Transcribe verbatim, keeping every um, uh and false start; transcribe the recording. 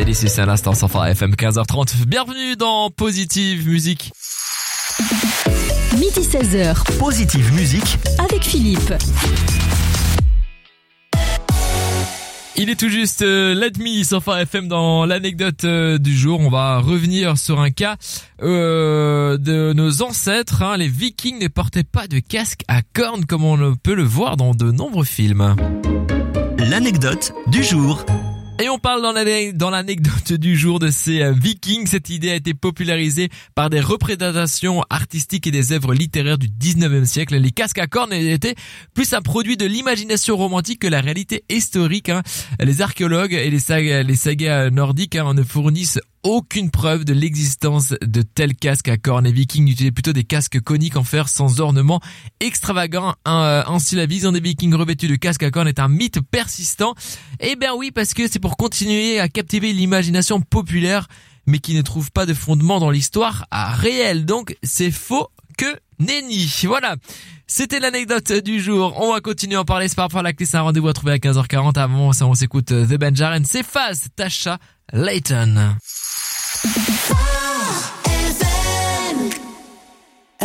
C'était les six à l'instant sur Phare F M quinze heures trente. Bienvenue dans Positive Musique. Midi seize heures. Positive Musique avec Philippe. Il est tout juste euh, la demi sur Phare F M dans l'anecdote euh, du jour. On va revenir sur un cas euh, de nos ancêtres. Hein. Les Vikings ne portaient pas de casque à cornes comme on peut le voir dans de nombreux films. L'anecdote du jour. Et on parle dans, l'ane- dans l'anecdote du jour de ces euh, Vikings. Cette idée a été popularisée par des représentations artistiques et des œuvres littéraires du dix-neuvième siècle. Les casques à cornes étaient plus un produit de l'imagination romantique que la réalité historique. Hein. Les archéologues et les sagas, les sagas nordiques hein, ne fournissent aucune preuve de l'existence de tels casques à cornes. Les Vikings utilisaient plutôt des casques coniques en fer sans ornement extravagant. Un, ainsi, la vision des Vikings revêtus de casques à cornes est un mythe persistant. Eh ben oui, parce que c'est pour continuer à captiver l'imagination populaire, mais qui ne trouve pas de fondement dans l'histoire réelle. Donc, c'est faux que nenni. Voilà. C'était l'anecdote du jour. On va continuer à en parler. C'est par rapport à la clé. C'est un rendez-vous à trouver à quinze heures quarante. Avant ça, on s'écoute The Benjaren. C'est Faz, Tasha Layton.